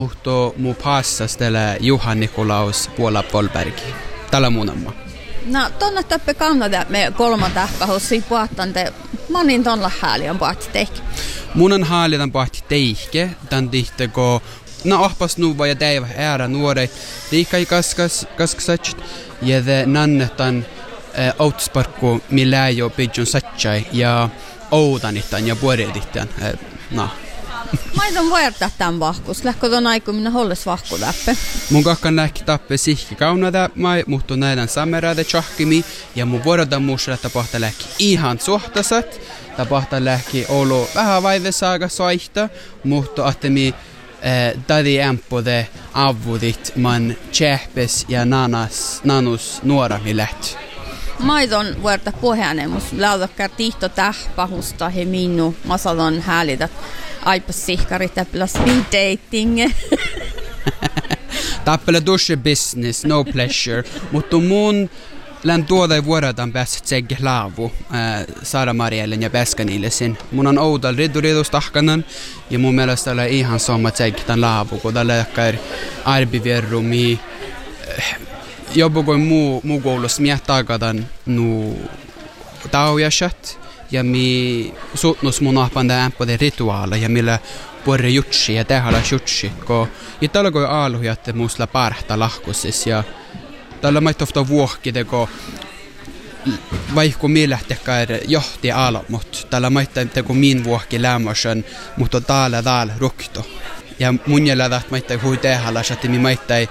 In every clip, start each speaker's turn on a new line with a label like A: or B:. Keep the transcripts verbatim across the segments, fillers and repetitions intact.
A: Uhto mu passas tällä Juha Nikolaus Puola Polbergi. Tällä munamma.
B: No, tuonne täppä kannata me kolma täppähussi puhattante. Monin tuolla hääliön puhatti teikki.
A: Munan hääliön puhatti teikki. Tän tihteko, no ahpas nuva ja teivä äärä nuoreit. Liikai kaskas, kaskasatsit. Ja de nannetan äh, outsparkku millä jo pidjun satsai. Ja oudanittan ja puoredittan. Äh, no.
B: Mä en voida tämän vahkus. Lähkö tuon aiku minä holles vahku läppe?
A: Mun kakkan lähki tappe sihki kauna täppmai, mutta näiden samerade tjahkimi. Ja mun vuoroda muusella tapahta lähki ihan suhtasat. Tapahta lähki olo vähän vaivesaaga soihta. Mutta attemi äh, tadi ämpode avudit man tjähpes ja nanas, nanus nuorami lähti.
B: Maidon vuorta pohjaanemus. Laudakkar tihto tähpahusta he minnu. Masadon häälität. Aipas sihkarit täppälä speed dating.
A: Täppälä dusche business, no pleasure. Mutta mun län tuoda vuorotan päässä tsegge laavu äh, Saara Mariellen ja Peskanillesin. Mun on oudal ridduridustahkanan ja mun mielestä oli ihan sama tsegge tämän laavu, kun tällä jakkar arbivierrumi äh, jobu kuin muu, muu koulus miettakadan nu taujasat. Ja mi suutnus mun ahpanda ämpode rituaala ja millä puore jutsi ja tehalla jutsi. Ko i talkoi aaluhjatte muusla parhta lahkusis ja tällä maitofta vuohkideko vaikku millähtekään johti aalo, mutta tällä maitteko min vuohki lämmösen, mutta täällä täällä rukto. Ja mun jäljellä maittai hui tehalla, että mi maittai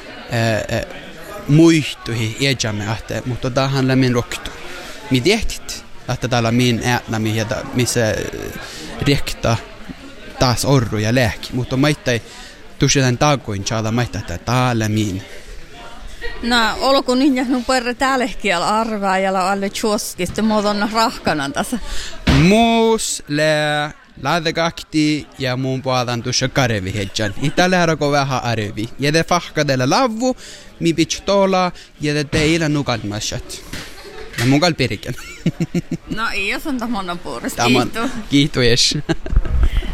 A: muistuhi iäjamme, mutta tähän lämmin rukto. Mi tehtit. Että täällä min äänämi ja missä riekta taas orru ja lääki. Mutta maittai tusitan tagoin täällä maittai, että täällä min.
B: No, olko niin jähnut perre täälläkin arvaa ja alle tjoskista muodon rahkanan tässä?
A: Muus, lää, laadakakti ja muun puolelta tuossa karevi hedjan. Itä lähdökö vähän arvi. Ja te fahkadella lavvu, mi pitch tola ja te teillä nukalmashat. Ja mun kalpiriken.
B: No, ei jos on tämän puolesta.
A: Kiitos. Kiitos.